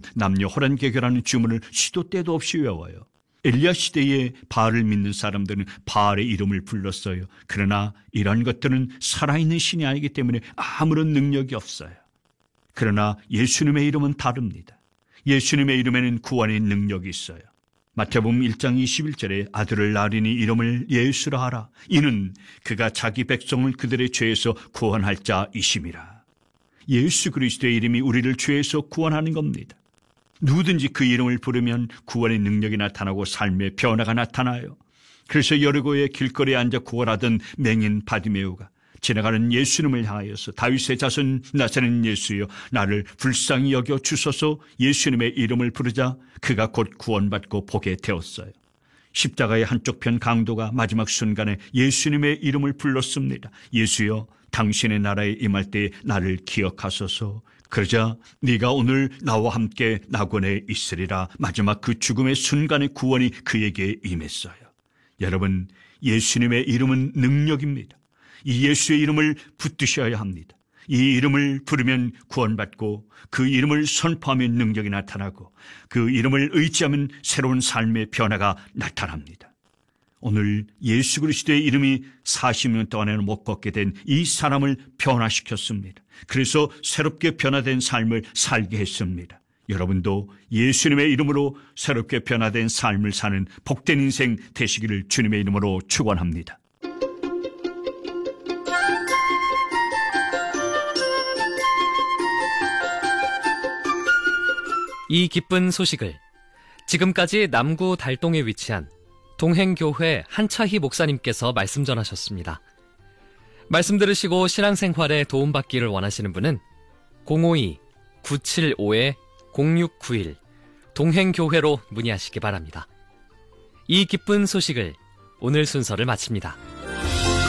남녀 호란개교라는 주문을 시도 때도 없이 외워요. 엘리야 시대에 바알을 믿는 사람들은 바알의 이름을 불렀어요. 그러나 이런 것들은 살아있는 신이 아니기 때문에 아무런 능력이 없어요. 그러나 예수님의 이름은 다릅니다. 예수님의 이름에는 구원의 능력이 있어요. 마태복음 1장 21절에 아들을 낳으리니 이름을 예수라 하라. 이는 그가 자기 백성을 그들의 죄에서 구원할 자이심이라. 예수 그리스도의 이름이 우리를 죄에서 구원하는 겁니다. 누구든지 그 이름을 부르면 구원의 능력이 나타나고 삶의 변화가 나타나요. 그래서 여리고의 길거리에 앉아 구걸하던 맹인 바디메오가 지나가는 예수님을 향하여서 다윗의 자손 나사렛 예수여 나를 불쌍히 여겨 주소서 예수님의 이름을 부르자 그가 곧 구원받고 보게 되었어요. 십자가의 한쪽 편 강도가 마지막 순간에 예수님의 이름을 불렀습니다. 예수여 당신의 나라에 임할 때에 나를 기억하소서. 그러자 네가 오늘 나와 함께 낙원에 있으리라. 마지막 그 죽음의 순간의 구원이 그에게 임했어요. 여러분, 예수님의 이름은 능력입니다. 이 예수의 이름을 붙드셔야 합니다. 이 이름을 부르면 구원받고 그 이름을 선포하면 능력이 나타나고 그 이름을 의지하면 새로운 삶의 변화가 나타납니다. 오늘 예수 그리스도의 이름이 40년 동안에는 못 걷게 된 이 사람을 변화시켰습니다. 그래서 새롭게 변화된 삶을 살게 했습니다. 여러분도 예수님의 이름으로 새롭게 변화된 삶을 사는 복된 인생 되시기를 주님의 이름으로 축원합니다. 이 기쁜 소식을 지금까지 남구 달동에 위치한 동행교회 한차희 목사님께서 말씀 전하셨습니다. 말씀 들으시고 신앙생활에 도움받기를 원하시는 분은 052-975-0691 동행교회로 문의하시기 바랍니다. 이 기쁜 소식을 오늘 순서를 마칩니다.